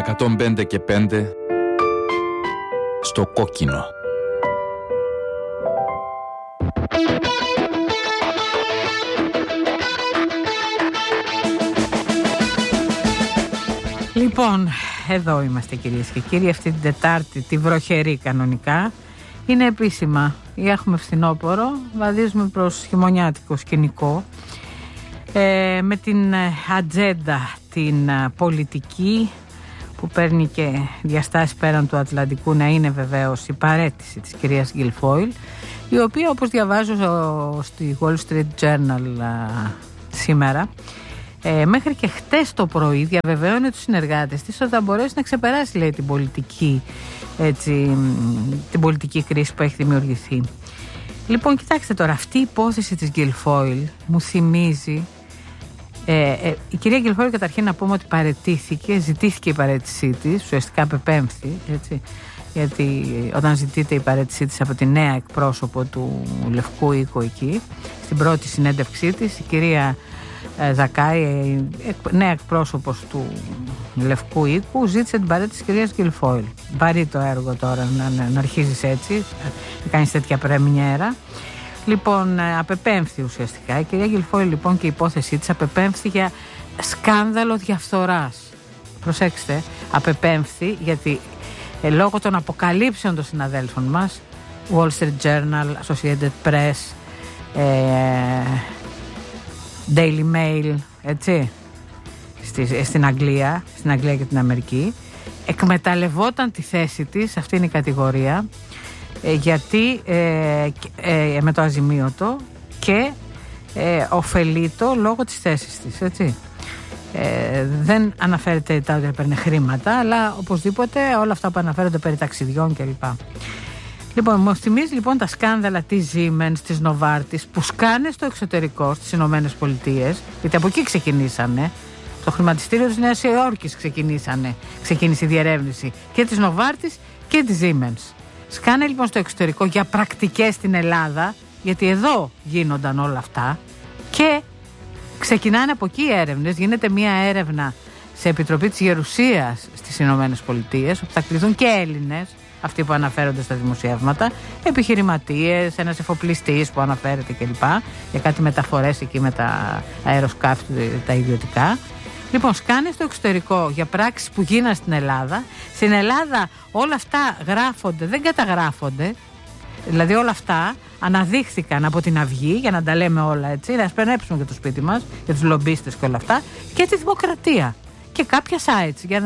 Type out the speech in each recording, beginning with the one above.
105 και 5 στο κόκκινο. Λοιπόν, εδώ είμαστε κυρίες και κύριοι, αυτή την Τετάρτη, τη βροχερή κανονικά. Είναι επίσημα, έχουμε φθινόπωρο, βαδίζουμε προς χειμωνιάτικο σκηνικό, με την ατζέντα την πολιτική που παίρνει και διαστάσεις πέραν του Ατλαντικού, να είναι βεβαίως η παραίτηση της κυρίας Γκιλφόιλ, η οποία, όπως διαβάζω στη Wall Street Journal σήμερα, μέχρι και χτες το πρωί διαβεβαίωνε τους συνεργάτες της ότι θα μπορέσει να ξεπεράσει, λέει, την πολιτική κρίση που έχει δημιουργηθεί. Λοιπόν, κοιτάξτε τώρα, αυτή η υπόθεση της Γκιλφόιλ μου θυμίζει, η κυρία Γκιλφόιλ, καταρχήν να πούμε ότι παραιτήθηκε, ζητήθηκε η παραίτησή της, ουσιαστικά απεπέμφθη, έτσι, γιατί όταν ζητείται η παραίτησή της από τη νέα εκπρόσωπο του Λευκού Οίκου εκεί, στην πρώτη συνέντευξή της, η κυρία Ζακάη, νέα εκπρόσωπος του Λευκού Οίκου, ζήτησε την παρέτηση της κυρίας Γκιλφόιλ. Βαρύ το έργο τώρα να αρχίζεις έτσι, να κάνεις τέτοια πρεμιέρα. Λοιπόν, απεπέμφθη ουσιαστικά η κυρία Γκιλφόιλ, λοιπόν, και η υπόθεσή της απεπέμφθη για σκάνδαλο διαφθοράς. Προσέξτε, απεπέμφθη γιατί λόγω των αποκαλύψεων των συναδέλφων μας, Wall Street Journal, Associated Press, Daily Mail, έτσι, στην Αγγλία και την Αμερική, εκμεταλλευόταν τη θέση της, αυτή είναι η κατηγορία, γιατί με το αζημίωτο και ωφελείτο λόγω της θέσης της, έτσι. Δεν αναφέρεται ότι έπαιρνε χρήματα, αλλά οπωσδήποτε όλα αυτά που αναφέρονται περί ταξιδιών κλπ. Λοιπόν, μου θυμίζει λοιπόν τα σκάνδαλα της Siemens, της Novartis, που σκάνε στο εξωτερικό, στις Ηνωμένες Πολιτείες, γιατί από εκεί ξεκινήσανε. Το χρηματιστήριο της Νέας Υόρκης ξεκίνησε η διερεύνηση και της Novartis και της Siemens. Σκάνε λοιπόν στο εξωτερικό για πρακτικές στην Ελλάδα, γιατί εδώ γίνονταν όλα αυτά, και ξεκινάνε από εκεί οι έρευνες. Γίνεται μια έρευνα σε επιτροπή της Γερουσίας στις Ηνωμένες Πολιτείες, όπου θα κληθούν και Έλληνες, αυτοί που αναφέρονται στα δημοσιεύματα, επιχειρηματίες, ένας εφοπλιστής που αναφέρεται κλπ. Για κάτι μεταφορές εκεί με τα αεροσκάφη, τα ιδιωτικά. Λοιπόν, σκάνε στο εξωτερικό για πράξεις που γίνανε στην Ελλάδα. Στην Ελλάδα όλα αυτά γράφονται, δεν καταγράφονται. Δηλαδή όλα αυτά αναδείχθηκαν από την Αυγή, για να τα λέμε όλα έτσι, να σπερνέψουμε και το σπίτι μας, για τους λομπίστες και όλα αυτά, και τη Δημοκρατία. Και κάποια sites, για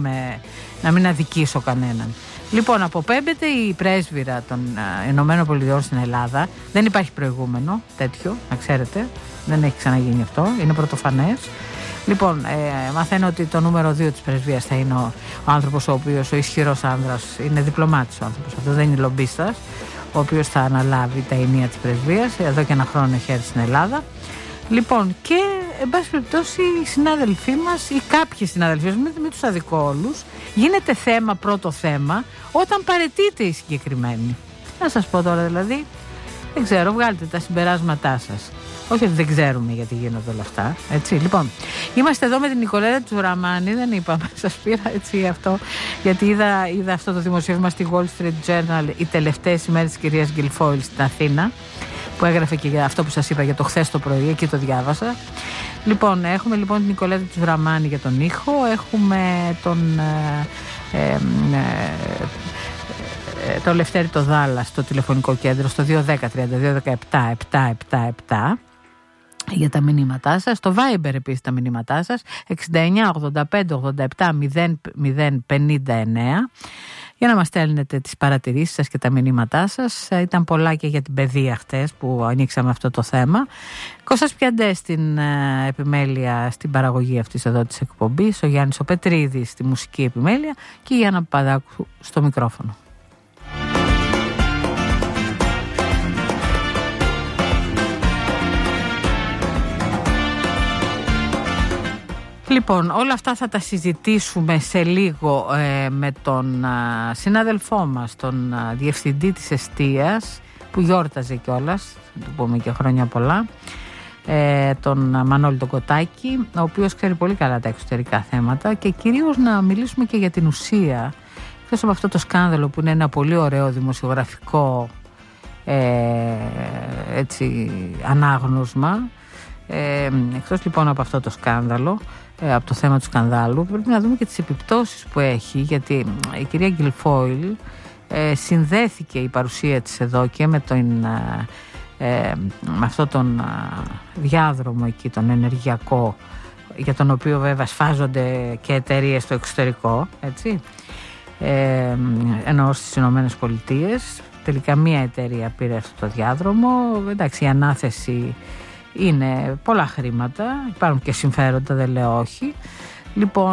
να μην αδικήσω κανέναν. Λοιπόν, αποπέμπεται η πρέσβυρα των Ηνωμένων Πολιτειών στην Ελλάδα. Δεν υπάρχει προηγούμενο τέτοιο, να ξέρετε. Δεν έχει ξαναγίνει αυτό, είναι πρωτοφανές. Λοιπόν, μαθαίνω ότι το νούμερο 2 της πρεσβείας θα είναι ο άνθρωπος ο οποίος, ο ισχυρός άνδρας, είναι διπλωμάτης ο άνθρωπος. Αυτό δεν είναι λομπίστας, ο οποίος θα αναλάβει τα ενία της πρεσβείας. Εδώ και ένα χρόνο έχει έρθει στην Ελλάδα. Λοιπόν, και εν πάση περιπτώσει οι συνάδελφοί μας ή κάποιοι συνάδελφοί μας, μην τους αδικώ όλους, γίνεται θέμα, πρώτο θέμα, όταν παραιτείται η συγκεκριμένη. Να σας πω τώρα δηλαδή, δεν ξέρω, βγάλτε τα συμπεράσματά σας. Όχι ότι δεν ξέρουμε γιατί γίνονται όλα αυτά, έτσι. Λοιπόν, είμαστε εδώ με την Νικολέτα Τζουραμάνη, δεν είπαμε, σας πήρα έτσι αυτό, γιατί είδα αυτό το δημοσίευμα στη Wall Street Journal, οι τελευταίες ημέρες της κυρίας Γκιλφόιλ στην Αθήνα, που έγραφε και για αυτό που σας είπα για το χθες το πρωί, εκεί το διάβασα. Λοιπόν, έχουμε λοιπόν την Νικολέτα Τζουραμάνη για τον ήχο, έχουμε το Λευτέρη το Δάλα στο τηλεφωνικό κέντρο στο 210-3217-777 για τα μηνύματά σας. Στο Viber επίσης τα μηνύματά σας 69-85-87-0059 για να μας στέλνετε τις παρατηρήσεις σας και τα μηνύματά σας. Ήταν πολλά και για την παιδεία χτες που ανοίξαμε αυτό το θέμα. Κώστας Πιαντές στην επιμέλεια, στην παραγωγή αυτής εδώ της εκπομπής, ο Γιάννης ο Πετρίδης στη μουσική επιμέλεια και η Γιάννα Παπαδάκου στο μικρόφωνο. Λοιπόν, όλα αυτά θα τα συζητήσουμε σε λίγο με τον συνάδελφό μας, τον διευθυντή της εστίας, που γιόρταζε κιόλας, θα του πούμε και χρόνια πολλά. τον Μανώλη τον Κοτάκη, ο οποίος ξέρει πολύ καλά τα εξωτερικά θέματα, και κυρίως να μιλήσουμε και για την ουσία, εκτός από αυτό το σκάνδαλο που είναι ένα πολύ ωραίο δημοσιογραφικό ανάγνωσμα. Εκτός λοιπόν από αυτό το σκάνδαλο, από το θέμα του σκανδάλου, πρέπει να δούμε και τις επιπτώσεις που έχει, γιατί η κυρία Γκιλφόιλ συνδέθηκε η παρουσία της εδώ και με αυτό τον διάδρομο εκεί, τον ενεργειακό, για τον οποίο βέβαια σφάζονται και εταιρείες στο εξωτερικό, έτσι, ενώ στις Ηνωμένες Πολιτείες. Τελικά μία εταιρεία πήρε αυτό το διάδρομο. Εντάξει, η ανάθεση είναι πολλά χρήματα, υπάρχουν και συμφέροντα, δεν λέω όχι. Λοιπόν,